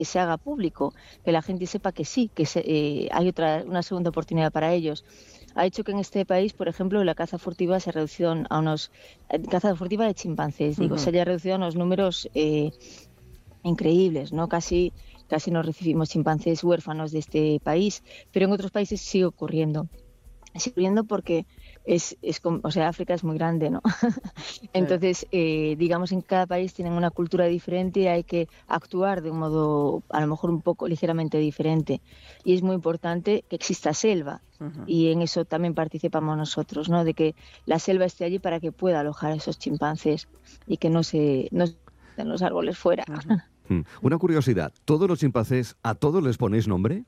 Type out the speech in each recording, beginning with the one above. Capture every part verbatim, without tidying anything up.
que se haga público, que la gente sepa que sí, que se, eh, hay otra, una segunda oportunidad para ellos. Ha hecho que en este país, por ejemplo, la caza furtiva se ha reducido a unos, eh, caza furtiva de chimpancés, digo, Ujú. se haya reducido a unos números eh, increíbles, ¿no? Casi, casi no recibimos chimpancés huérfanos de este país, pero en otros países sigue ocurriendo. Sigue ocurriendo porque es, es, com- o sea, África es muy grande, ¿no? Claro. Entonces, eh, digamos, en cada país tienen una cultura diferente y hay que actuar de un modo, a lo mejor un poco ligeramente diferente. Y es muy importante que exista selva. Ujú. Y en eso también participamos nosotros, ¿no? De que la selva esté allí para que pueda alojar a esos chimpancés y que no se, no se den los árboles fuera. Ujú. Mm. Una curiosidad, ¿todos los chimpancés, a todos les ponéis nombre?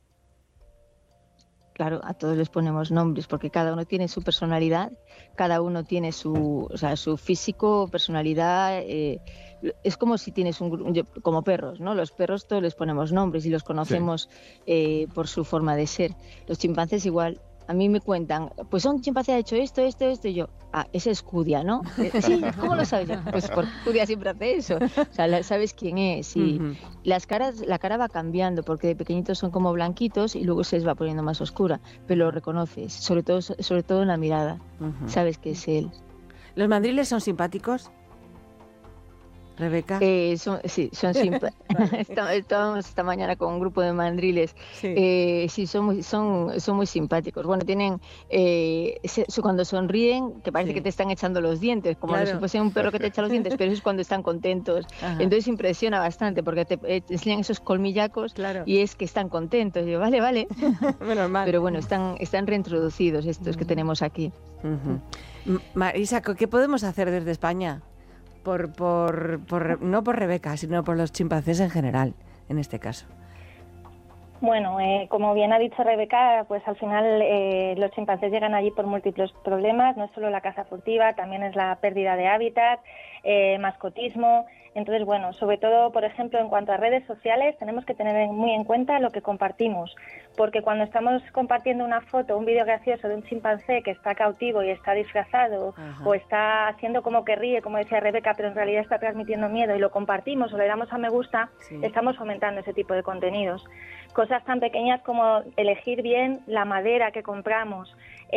Claro, a todos les ponemos nombres porque cada uno tiene su personalidad, cada uno tiene su, o sea, su físico, personalidad. Eh, es como si tienes un gru- yo- como perros, ¿no? Los perros todos les ponemos nombres y los Sí. conocemos eh, por su forma de ser. Los chimpancés igual. A mí me cuentan, pues un chimpancé ha hecho esto, esto, esto, y yo, ah, ese es Cudia, ¿no? Eh, sí, ¿cómo lo sabes? Yo, pues porque Cudia siempre hace eso. O sea, la- sabes quién es. Y Ujú. las caras, la cara va cambiando porque de pequeñitos son como blanquitos y luego se les va poniendo más oscura, pero lo reconoces, sobre todo, sobre todo en la mirada, Ujú. sabes que es él. ¿Los mandriles son simpáticos, Rebeca? Eh, son, sí, son simpa- Vale. Está- Estábamos esta mañana con un grupo de mandriles. Sí. Eh, sí, son muy, son, son muy simpáticos. Bueno, tienen, eh, se- su- cuando sonríen, que parece Sí. que te están echando los dientes, como si Claro. fuese un perro que te echa los dientes, pero eso es cuando están contentos. Ajá. Entonces impresiona bastante porque te, eh, te enseñan esos colmillacos Claro. y es que están contentos. Y yo, vale, vale. Menos mal. Pero bueno, están, están reintroducidos estos que tenemos aquí. Ujú. M- Marisa, ¿qué podemos hacer desde España? Por, por, por, no por Rebeca, sino por los chimpancés en general, en este caso. Bueno, eh, como bien ha dicho Rebeca, pues al final eh, los chimpancés llegan allí por múltiples problemas, no es solo la caza furtiva, también es la pérdida de hábitat, eh, mascotismo. Entonces, bueno, sobre todo, por ejemplo, en cuanto a redes sociales, tenemos que tener muy en cuenta lo que compartimos, porque cuando estamos compartiendo una foto, un vídeo gracioso de un chimpancé que está cautivo y está disfrazado, Ajá. o está haciendo como que ríe, como decía Rebeca, pero en realidad está transmitiendo miedo, y lo compartimos o le damos a me gusta, Sí. estamos fomentando ese tipo de contenidos. Cosas tan pequeñas como elegir bien la madera que compramos,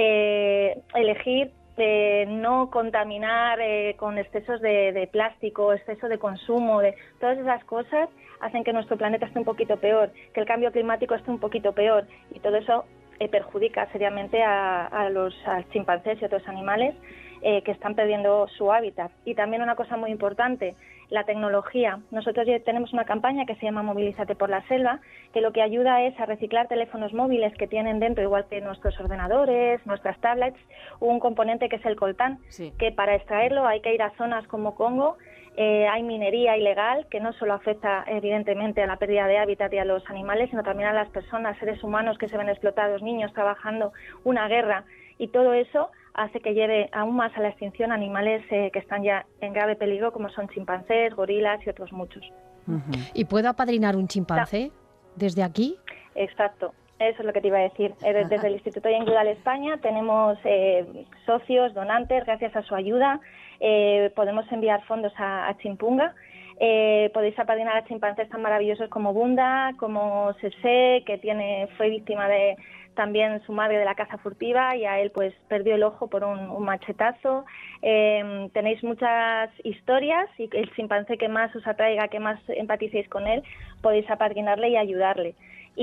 eh, elegir eh, no contaminar eh, con excesos de, de plástico, exceso de consumo, de todas esas cosas hacen que nuestro planeta esté un poquito peor, que el cambio climático esté un poquito peor, y todo eso eh, perjudica seriamente a, a los a chimpancés y otros animales eh, que están perdiendo su hábitat. Y también una cosa muy importante, la tecnología. Nosotros ya tenemos una campaña que se llama Movilízate por la Selva, que lo que ayuda es a reciclar teléfonos móviles que tienen dentro, igual que nuestros ordenadores, nuestras tablets, un componente que es el coltán, Sí. que para extraerlo hay que ir a zonas como Congo. Eh, hay minería ilegal que no solo afecta evidentemente a la pérdida de hábitat y a los animales, sino también a las personas, seres humanos que se ven explotados, niños trabajando, una guerra, y todo eso hace que lleve aún más a la extinción animales eh, que están ya en grave peligro, como son chimpancés, gorilas y otros muchos. Ujú. ¿Y puedo apadrinar un chimpancé desde aquí? Exacto, eso es lo que te iba a decir. Eh, Desde el Instituto Young España tenemos eh, socios, donantes, gracias a su ayuda. Eh, podemos enviar fondos a, a Chimpunga. Eh, podéis apadrinar a chimpancés tan maravillosos como Bunda, como Sese, que tiene, fue víctima de también su madre de la caza furtiva, y a él pues perdió el ojo por un, un machetazo. Eh, tenéis muchas historias, y el chimpancé que más os atraiga, que más empaticéis con él, podéis apadrinarle y ayudarle.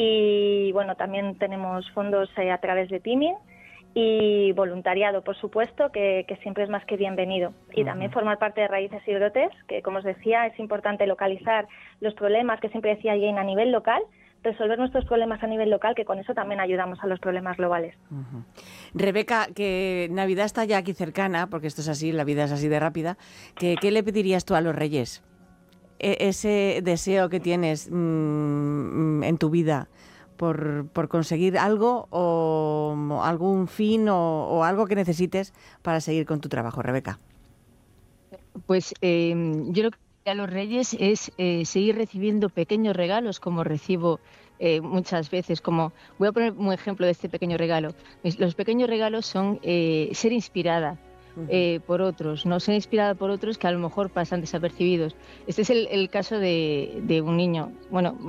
Y bueno, también tenemos fondos eh, a través de Timin y voluntariado, por supuesto, que, que siempre es más que bienvenido. Y también formar parte de Raíces y Brotes, que como os decía, es importante localizar los problemas, que siempre decía Jane, a nivel local, resolver nuestros problemas a nivel local, que con eso también ayudamos a los problemas globales. Ujú. Rebeca, que Navidad está ya aquí cercana, porque esto es así, la vida es así de rápida, que, ¿qué le pedirías tú a los Reyes? E- ese deseo que tienes mm, en tu vida por, por conseguir algo o algún fin o, o algo que necesites para seguir con tu trabajo, Rebeca. Pues eh, yo lo que a los Reyes es eh, seguir recibiendo pequeños regalos como recibo eh, muchas veces. Como voy a poner un ejemplo de este pequeño regalo. Es- Los pequeños regalos son eh, ser inspirada. eh, por otros, no ser inspirada por otros que a lo mejor pasan desapercibidos. Este es el, el caso de, de un niño. Bueno,